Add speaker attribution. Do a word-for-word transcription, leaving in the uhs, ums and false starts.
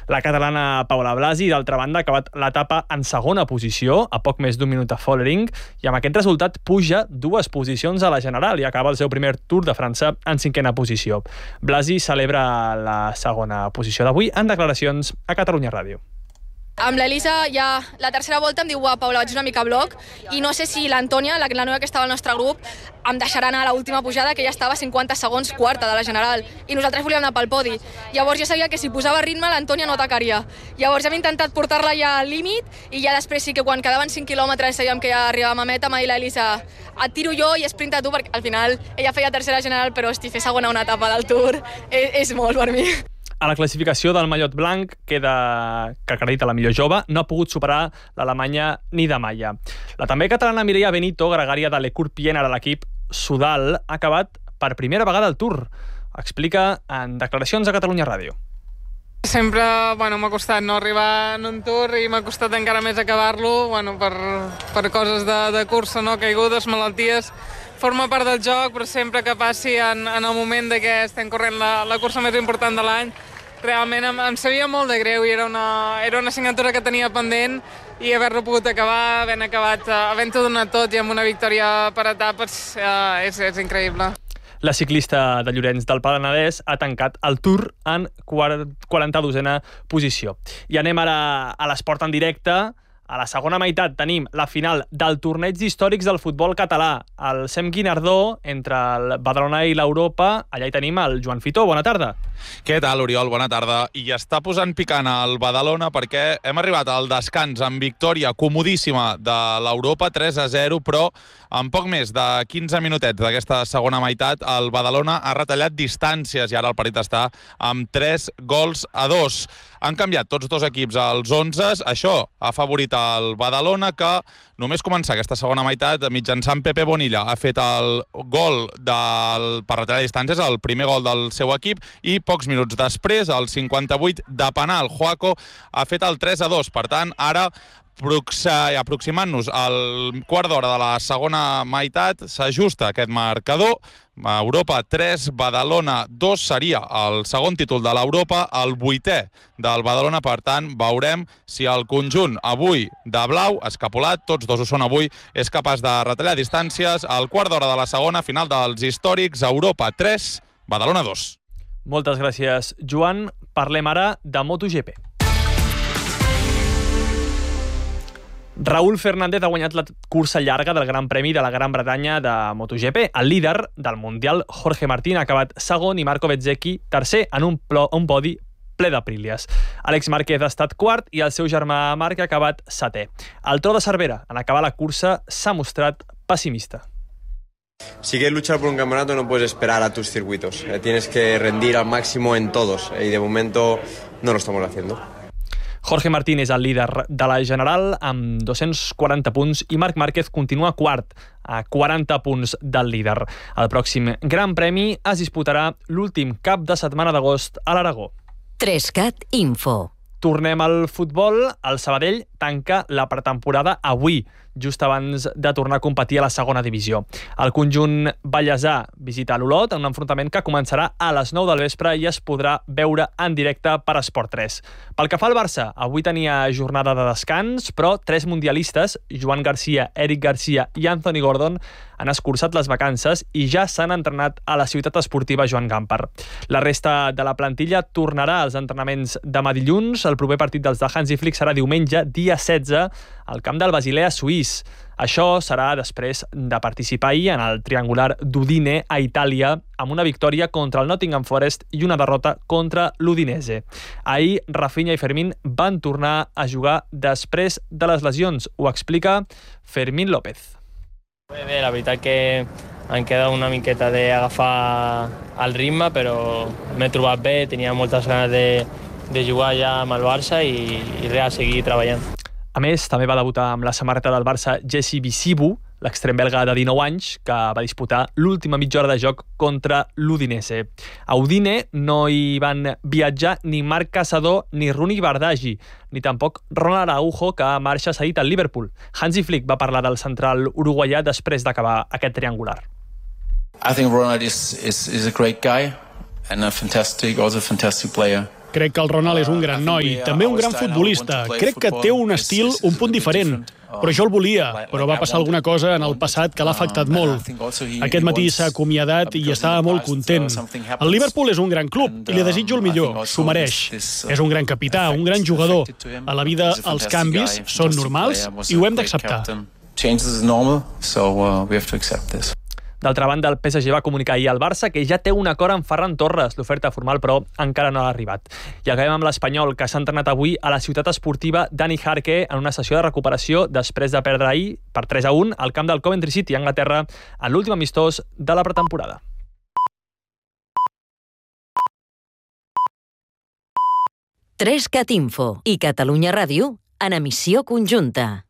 Speaker 1: La catalana Paula Blasi, d'altra banda, ha acabat l'etapa en segona posició, a poc més d'un minut a Follering, i amb aquest resultat puja dues posicions a la general i acaba el seu primer Tour de França en cinquena posició. Blasi celebra la segona posició d'avui en declaracions a Catalunya Ràdio.
Speaker 2: Amb l'Elisa ja la tercera volta em diu "Uau, Paula, vaig una mica a bloc", i no sé si l'Antònia, la, la noia que estava al nostre grup, em deixarà anar a l'última pujada, que ja estava a cinquanta segons quarta de la general, i nosaltres volíem anar pel podi. Llavors jo sabia que si posava ritme l'Antònia no atacaria. Llavors hem intentat portar-la ja al límit, i ja després sí que quan quedaven cinc quilòmetres sabíem que ja arribàvem a meta, m'ha dit l'Elisa "et tiro jo i esprinta tu", perquè al final ella feia tercera general, però hosti, fer segona una etapa del Tour és, és molt per mi.
Speaker 1: A la classificació del mallot blanc, queda que acredita la millor jove, no ha pogut superar l'Alemanya ni de Malla. La també catalana Mireia Benito, gregària de l'Ecourpien, ara l'equip Sudal, ha acabat per primera vegada al Tour. Explica en declaracions a Catalunya Ràdio.
Speaker 3: Sempre bueno, m'ha costat no arribar en un Tour i m'ha costat encara més acabar-lo bueno, per, per coses de, de cursa, no? Caigudes, malalties. Forma part del joc, però sempre que passi en, en el moment de que estem corrent la, la cursa més important de l'any, realment em, em sabia molt de greu i era una, era una assignatura que tenia pendent, i haver-lo pogut acabar, havent acabat, havent-ho donat tot i amb una victòria per etapes, eh, és, és increïble.
Speaker 1: La ciclista de Llorenç del Penedès ha tancat el Tour en quaranta-dosena posició. I anem ara a l'esport en directe. A la segona meitat tenim la final del torneig històrics del futbol català, el Sem Guinardó, entre el Badalona i l'Europa. Allà hi tenim el Joan Fitó. Bona tarda.
Speaker 4: Què tal, Oriol? Bona tarda. I està posant picant el Badalona perquè hem arribat al descans amb victòria comodíssima de l'Europa, tres a zero, però en poc més de quinze minutets d'aquesta segona meitat el Badalona ha retallat distàncies i ara el partit està amb tres gols a dos. Han canviat tots dos equips als onzes. Això ha favorit el Badalona, que només començar aquesta segona meitat mitjançant Pepe Bonilla ha fet el gol del, per retallar distàncies, el primer gol del seu equip, i pocs minuts després, al cinquanta-vuit de penal, Joaco ha fet el tres a dos. Per tant, ara aproximant-nos al quart d'hora de la segona meitat, s'ajusta aquest marcador. Europa tres, Badalona dos, seria el segon títol de l'Europa, el vuitè del Badalona. Per tant, veurem si el conjunt avui de blau, escapolat, tots dos ho són avui, és capaç de retallar distàncies al quart d'hora de la segona, final dels històrics, Europa tres, Badalona dos.
Speaker 1: Moltes gràcies, Joan. Parlem ara de MotoGP. Raúl Fernández ha guanyat la cursa llarga del Gran Premi de la Gran Bretanya de MotoGP. El líder del Mundial, Jorge Martín, ha acabat segon i Marco Bezzecchi tercer en un, plo, un podi ple d'Apriles. Àlex Márquez ha estat quart i el seu germà Marc ha acabat setè. El Tro de Cervera, en acabar la cursa, s'ha mostrat pessimista.
Speaker 5: Si quieres luchar por un campeonato no puedes esperar a tus circuitos. Eh, tienes que rendir al máximo en todos eh, y de momento no lo estamos haciendo.
Speaker 1: Jorge Martín és el líder de la general amb dos-cents quaranta punts i Marc Márquez continua quart a quaranta punts del líder. El pròxim Gran Premi es disputarà l'últim cap de setmana d'agost a l'Aragó.
Speaker 6: Trescat Info.
Speaker 1: Tornem al futbol. El Sabadell tanca la pretemporada avui, just abans de tornar a competir a la segona divisió. El conjunt ballesà visita l'Olot en un enfrontament que començarà a les nou del vespre i es podrà veure en directe per Esport tres. Pel que fa al Barça, avui tenia jornada de descans, però tres mundialistes, Joan Garcia, Eric Garcia i Anthony Gordon, han escurçat les vacances i ja s'han entrenat a la ciutat esportiva Joan Gamper. La resta de la plantilla tornarà als entrenaments demà dilluns. El proper partit dels de Hansi Flick serà diumenge, dia setze, al camp del Basilea suís. Això serà després de participar ahir en el triangular d'Udine a Itàlia amb una victòria contra el Nottingham Forest i una derrota contra l'Udinese. Ahir, Rafinha i Fermín van tornar a jugar després de les lesions. Ho explica Fermín López.
Speaker 7: Bé, la veritat que em queda una miqueta d'agafar el ritme, però m'he trobat bé, tenia moltes ganes de, de jugar ja amb el Barça i, i res, seguir treballant.
Speaker 1: A més, també va debutar amb la samarreta del Barça Jesse Bisibu, l'extrem belga de dinou anys, que va disputar l'última mitja hora de joc contra l'Udinese. A Udine no hi van viatjar ni Marc Caçador ni Runi Bardagi, ni tampoc Ronald Araujo, que marxa cedit al Liverpool. Hansi Flick va parlar del central uruguaià després d'acabar aquest triangular.
Speaker 8: I think Ronald is, is, is a great guy and a fantastic, also a fantastic player. Crec que el Ronald és un gran noi, també un gran futbolista. Crec que té un estil un punt diferent. Però jo el volia, però va passar alguna cosa en el passat que l'ha afectat molt. Aquest matí s'ha acomiadat i estava molt content. El Liverpool és un gran club i li desitjo el millor, s'ho mereix. És un gran capità, un gran jugador. A la vida els canvis són normals i ho hem d'acceptar.
Speaker 1: D'altra banda, el P S G va comunicar ahir al Barça que ja té un acord amb Ferran Torres. L'oferta formal, però, encara no ha arribat. I acabem amb l'Espanyol, que s'ha entrenat avui a la ciutat esportiva Dani Jarque en una sessió de recuperació després de perdre ahir per tres a un al camp del Coventry City a Anglaterra en l'últim amistós de la pretemporada.
Speaker 6: tres cat Info i Catalunya Ràdio en emissió conjunta.